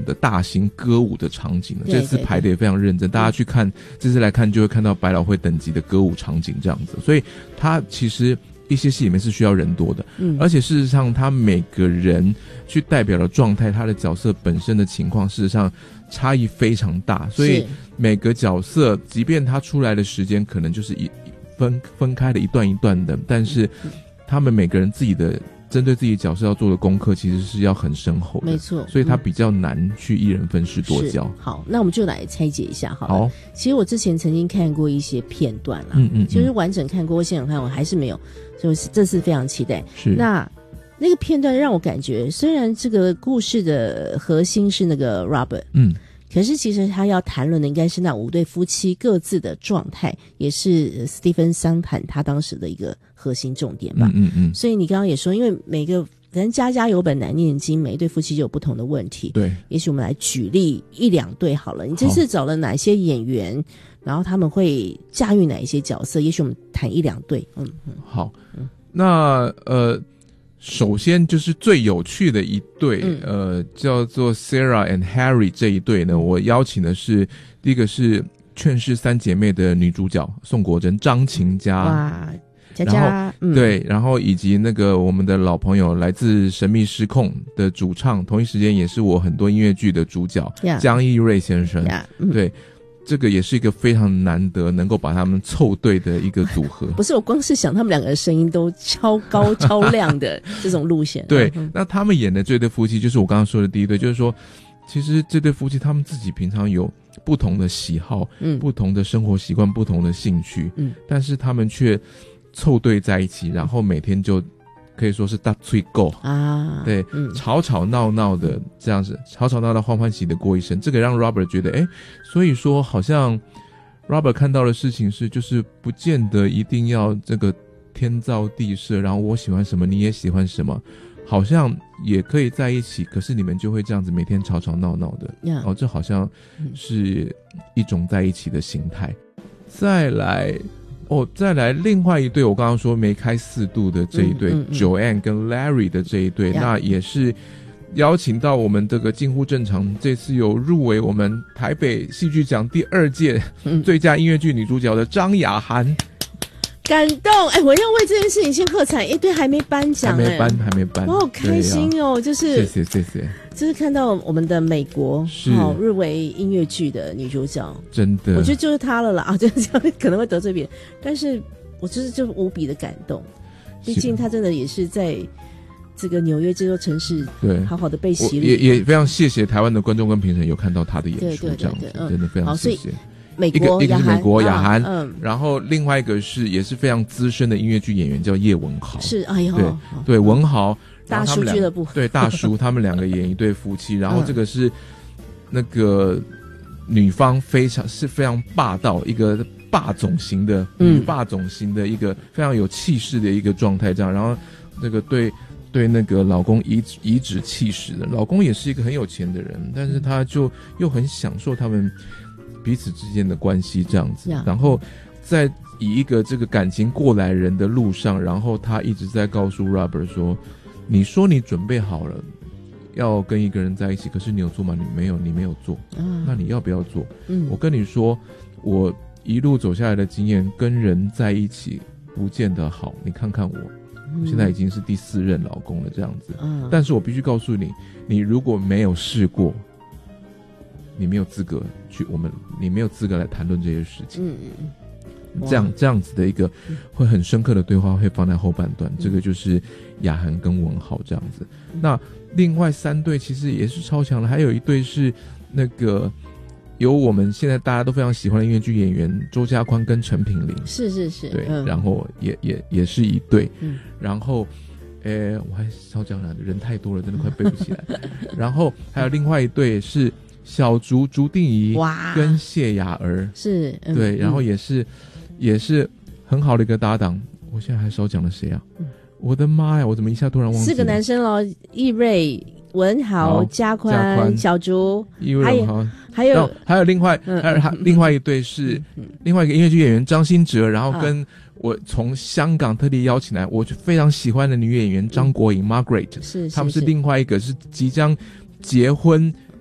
的大型歌舞的场景了，这次排的也非常认真，大家去看这次来看就会看到百老汇等级的歌舞场景这样子，所以它其实一些戏里面是需要人多的，而且事实上他每个人去代表的状态，他的角色本身的情况事实上差异非常大，所以每个角色即便他出来的时间可能就是分开的一段一段的，但是他们每个人自己的针对自己角色要做的功课其实是要很深厚的， 没错， 所以他比较难去一人分饰多角。 好，那我们就来拆解一下好了。 好， 其实我之前曾经看过一些片段啦，就是完整看过，我现场看我还是没有，所以这次非常期待。 是那个片段让我感觉，虽然这个故事的核心是那个 Robert，可是其实他要谈论的应该是那5对夫妻各自的状态，也是史蒂芬桑坦他当时的一个核心重点吧。所以你刚刚也说，因为每个人家家有本难念经，每一对夫妻就有不同的问题。对，也许我们来举例1-2对好了。你这次找了哪些演员，然后他们会驾驭哪一些角色？也许我们谈1-2对。 好，那首先就是最有趣的一对，叫做 Sarah and Harry 这一对呢，我邀请的是第一个是《劝世3姐妹》的女主角宋国珍、张琴佳， 哇，佳佳， 对，然后以及那个我们的老朋友来自《神秘失控》的主唱，同一时间也是我很多音乐剧的主角江一瑞先生，对。这个也是一个非常难得能够把他们凑对的一个组合。 不是，我光是想他们两个的声音都超高超亮的这种路线。 对，那他们演的这对夫妻就是我刚刚说的第一对，就是说其实这对夫妻他们自己平常有不同的喜好，不同的生活习惯，不同的兴趣，但是他们却凑对在一起，然后每天就可以说是大吹够啊，对，吵吵闹闹的这样子，吵吵闹闹欢欢喜的过一生，这个让 Robert 觉得所以说好像 Robert 看到的事情是就是不见得一定要这个天造地设，然后我喜欢什么你也喜欢什么，好像也可以在一起，可是你们就会这样子每天吵吵闹闹的，这好像是一种在一起的形态。再来另外一对，我刚刚说没开4度的这一对，Joanne 跟 Larry 的这一对，那也是邀请到我们这个近乎正常，这次有入围我们台北戏剧奖第2届最佳音乐剧女主角的张雅涵。 感动，我要为这件事情先喝彩，对，还没颁奖，还没颁， 我好开心哦，就是谢谢， 就是看到我们的美国入围音乐剧的女主角， 真的， 我觉得就是她了啦，就是这样，可能会得罪别人，但是我就无比的感动，毕竟她真的也是在这个纽约这座城市，对，好好的被洗礼， 也非常谢谢台湾的观众跟评审有看到她的演出，这样子，真的非常谢谢。 一个是美国雅涵，然后另外一个也是非常资深的音乐剧演员叫叶文豪， 是对文豪大叔俱乐部， 对大叔他们2个演一对夫妻，然后这个是那个女方非常霸道，一个霸总型的女霸总型的一个非常有气势的一个状态，这样，然后那个对那个老公颐指气使的，老公也是一个很有钱的人，但是他就又很享受他们彼此之间的关系这样子，然后在以一个这个感情过来人的路上，然后他一直在告诉 Robert 说，你说你准备好了要跟一个人在一起，可是你有做吗？你没有做，那你要不要做？我跟你说，我一路走下来的经验，跟人在一起不见得好，你看看我现在已经是第4任老公了这样子，但是我必须告诉你，你如果没有试过，你没有资格你没有资格来谈论这些事情。这样子的一个会很深刻的对话会放在后半段，这个就是雅涵跟文豪这样子。那另外3对其实也是超强的，还有一对是那个有我们现在大家都非常喜欢的音乐剧演员周家宽跟陈品玲， 是， 对，然后也是一对，然后我还少讲了，人太多了，真的快背不起来。然后还有另外一对是小竹朱定怡跟谢雅儿，是，对，然后也是很好的一个搭档。我现在还少讲了谁啊？我的妈呀，我怎么一下突然忘记了？4个男生咯，易瑞、文豪、家宽、小竹，还有另外一对是另外一个音乐剧演员张新哲，然后跟我从香港特地邀请来我非常喜欢的女演员张国颖 Margaret， 他们是另外一个是即将结婚